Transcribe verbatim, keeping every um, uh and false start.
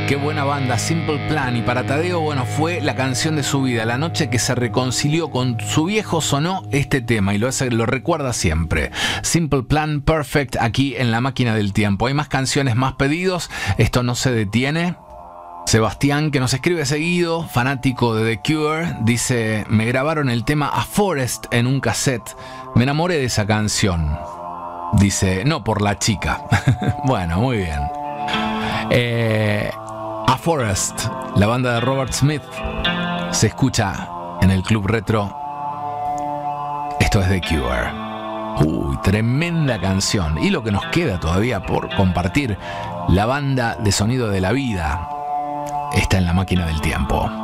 Qué buena banda, Simple Plan. Y para Tadeo, bueno, fue la canción de su vida. La noche que se reconcilió con su viejo sonó este tema y lo, hace, lo recuerda siempre. Simple Plan, Perfect, aquí en La Máquina del Tiempo. Hay más canciones, más pedidos. Esto no se detiene. Sebastián, que nos escribe seguido, fanático de The Cure, dice: me grabaron el tema A Forest en un cassette. Me enamoré de esa canción. Dice, no por la chica. Bueno, muy bien. Eh, A Forest, la banda de Robert Smith, se escucha en el Club Retro. Esto es The Cure. Uy, tremenda canción. Y lo que nos queda todavía por compartir, la banda de sonido de la vida, está en La Máquina del Tiempo.